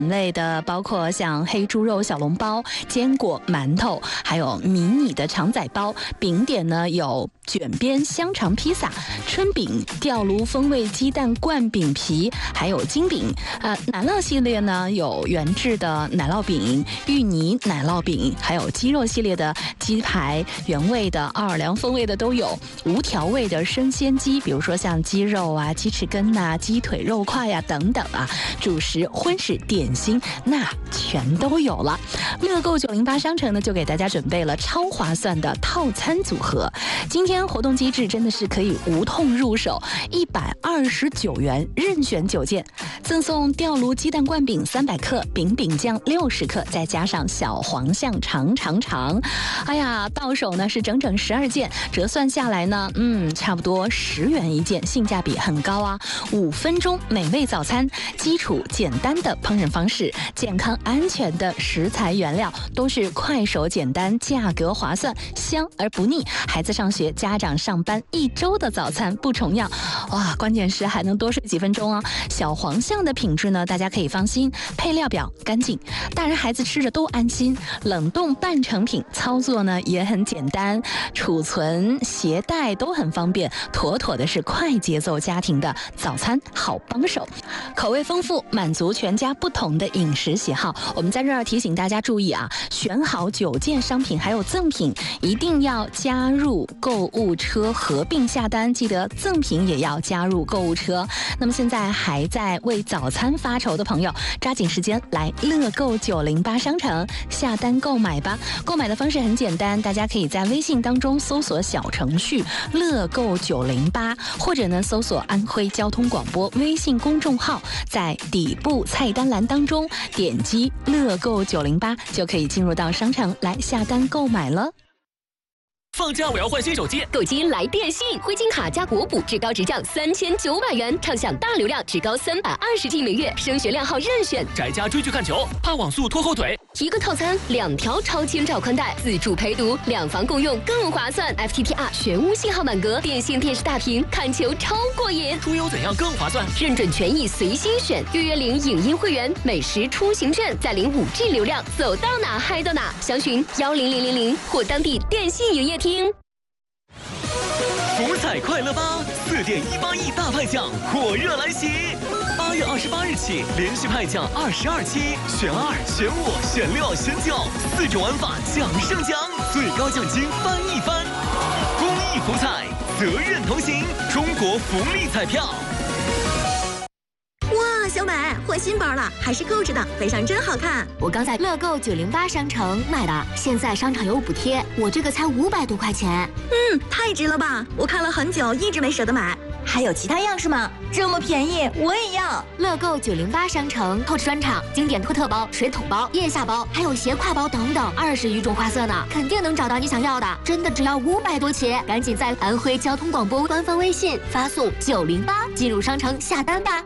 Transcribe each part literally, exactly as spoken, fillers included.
类的包括像黑猪肉小笼包、坚果馒头，还有迷你的肠仔包。饼点呢有卷边香肠披萨、春饼、吊炉风味鸡蛋灌饼皮，还有金饼。呃，奶酪系列呢有原制的奶酪饼、芋泥奶酪饼，还有鸡肉系列的鸡排，原味的、奥尔良风味的都有，无调味的生鲜鸡，比如说像鸡肉啊、鸡翅根呐、鸡腿肉块呀、啊、等等啊，主食、荤食、点心那全都有了。乐购九零八商城呢就给大家准备了超划算的套餐组合。今天活动机制真的是可以无痛入手，一百二十九元任选九件，赠送吊炉鸡蛋灌饼三百克、饼饼酱六十克，再加上小黄象长长长。哎呀，到手呢是整整十二件，折算下来呢，嗯，差不多十元一件，性价比很高啊！五分钟美味早餐，基础简单的烹饪方式，健康安全的食材原料，都是快手简单，价格划算，香而不腻。孩子上学，家长上班，一周的早餐不重样。哇，关键是还能多睡几分钟啊！小黄象的品质呢，大家可以放心，配料表干净，大人孩子吃着都安心。冷冻半成品，操作呢也很简单，储存携带都很方便，妥妥的是快节奏家庭的早餐好帮手。口味丰富，满足全家不同的饮食喜好。我们在这儿提醒大家注意啊，选好九件商品还有赠品，一定要加入购物车合并下单，记得赠品也要加入购物车。那么现在还在为早餐发愁的朋友，抓紧时间来乐购九零八商城下单购买吧。购买的方式很简单，大家可以在微信当中搜索小程序乐购九零八，或者呢搜索安徽交通广播微信公众号，在底部菜单栏当中点击乐购九零八，就可以进入到商城来下单购买了。 放假我要换新手机， 购机来电信，灰金卡加国补，至高直降三千九百元，畅享大流量，至高三百二十 G 每月，升学量号任选。 宅家追剧看球，怕网速拖后腿。 一个套餐，两条超千兆宽带，自助陪读，两房共用更划算。F T T R 全屋信号满格，电信电视大屏，看球超过瘾。 出游怎样更划算？ 认准权益随心选，月月领影音会员，美食出行券，再领五 G 流量，走到哪嗨到哪。详询幺零零零零或当地电信营业厅。 福彩快乐吧，四点一八亿大派奖火热来袭！八月二十八日起，连续派奖二十二期，选二、选五、选六、选九，四种玩法奖胜奖，最高奖金翻一番。公益福彩，责任同行，中国福利彩票。 哇，小美换新包了，还是购置的，背上真好看。 我刚在乐购九零八商城买的，现在商场有补贴，我这个才五百多块钱。 嗯，太值了吧！我看了很久，一直没舍得买。 还有其他样式吗？这么便宜，我也要！ 乐购九零八商城购置专场，经典托特包、水桶包、腋下包，还有斜挎包等等，二十余种花色呢，肯定能找到你想要的。真的只要五百多起，赶紧在安徽交通广播官方微信发送九零八进入商城下单吧。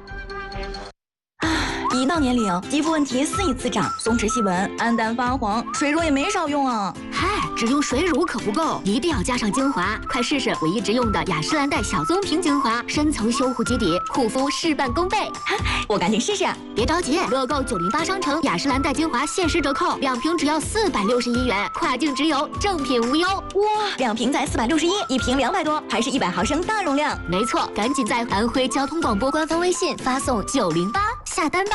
一到年龄，肌肤问题肆意滋长，松弛细纹、暗淡发黄，水乳也没少用啊。 嗨，只用水乳可不够，一定要加上精华。快试试我一直用的雅诗兰黛小棕瓶精华，深层修护基底，护肤事半功倍。 我赶紧试试。 别着急，乐购九零八商城雅诗兰黛精华限时折扣，两瓶只要四百六十一元，跨境直邮，正品无忧。 哇，两瓶才四百六十一，一瓶两百多，还是一百毫升大容量。 没错，赶紧在安徽交通广播官方微信发送九零八下单吧。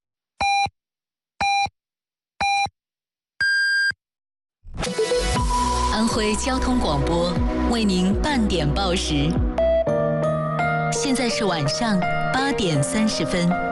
安徽交通广播为您半点报时，现在是晚上八点三十分。